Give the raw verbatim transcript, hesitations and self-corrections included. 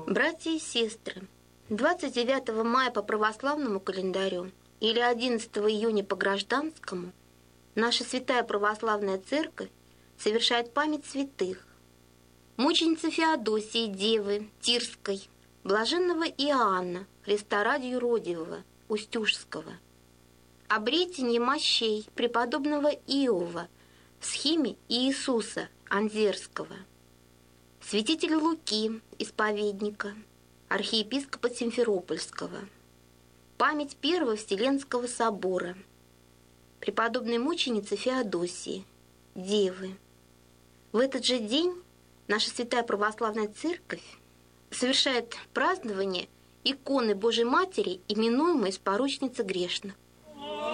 Братья и сестры, двадцать девятого мая по православному календарю или одиннадцатого июня по гражданскому наша Святая Православная Церковь совершает память святых: мученицы Феодосии, Девы, Тирской, блаженного Иоанна, Христа ради юродивого, Устюжского, обретение мощей преподобного Иова в схиме Иисуса Анзерского, святителя Луки, исповедника, архиепископа Симферопольского, память Первого Вселенского собора, преподобной мученицы Феодосии, Девы. В этот же день наша Святая Православная Церковь совершает празднование иконы Божьей Матери, именуемой Споручница грешных.